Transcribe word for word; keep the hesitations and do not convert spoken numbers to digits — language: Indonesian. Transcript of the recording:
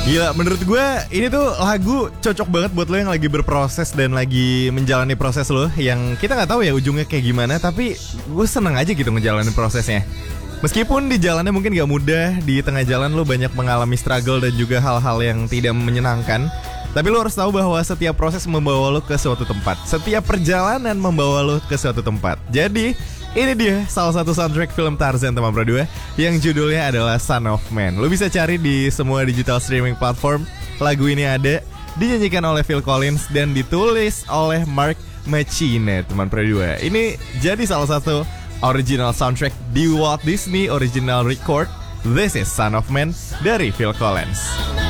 Gila, menurut gue ini tuh lagu cocok banget buat lo yang lagi berproses dan lagi menjalani proses lo. Yang kita gak tahu ya ujungnya kayak gimana, tapi gue seneng aja gitu ngejalanin prosesnya. Meskipun di jalannya mungkin gak mudah, di tengah jalan lo banyak mengalami struggle dan juga hal-hal yang tidak menyenangkan, tapi lo harus tahu bahwa setiap proses membawa lo ke suatu tempat. Setiap perjalanan membawa lo ke suatu tempat. Jadi ini dia salah satu soundtrack film Tarzan teman berdua yang judulnya adalah Son of Man. Lo bisa cari di semua digital streaming platform. Lagu ini ada, dinyanyikan oleh Phil Collins dan ditulis oleh Mark Machine teman berdua. Ini jadi salah satu original soundtrack di Walt Disney Original Record. This is Son of Man dari Phil Collins.